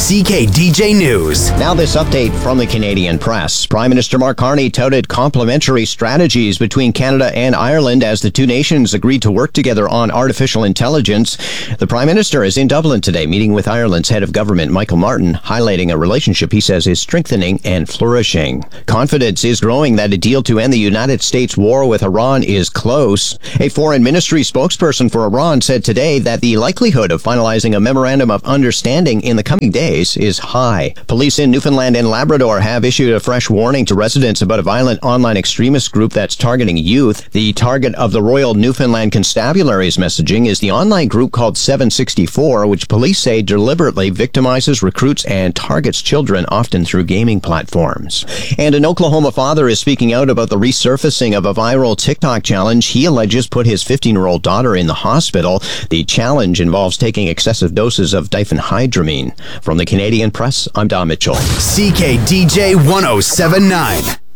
CKDJ News. Now this update from the Canadian press. Prime Minister Mark Carney touted complementary strategies between Canada and Ireland as the two nations agreed to work together on artificial intelligence. The Prime Minister is in Dublin today, meeting with Ireland's head of government, Michael Martin, highlighting a relationship he says is strengthening and flourishing. Confidence is growing that a deal to end the United States war with Iran is close. A foreign ministry spokesperson for Iran said today that the likelihood of finalizing a memorandum of understanding in the coming days is high. Police in Newfoundland and Labrador have issued a fresh warning to residents about a violent online extremist group that's targeting youth. The target of the Royal Newfoundland Constabulary's messaging is the online group called 764, which police say deliberately victimizes, recruits, and targets children, often through gaming platforms. And an Oklahoma father is speaking out about the resurfacing of a viral TikTok challenge he alleges put his 15-year-old daughter in the hospital. The challenge involves taking excessive doses of diphenhydramine. From the Canadian press, I'm Don Mitchell. CKDJ 1079.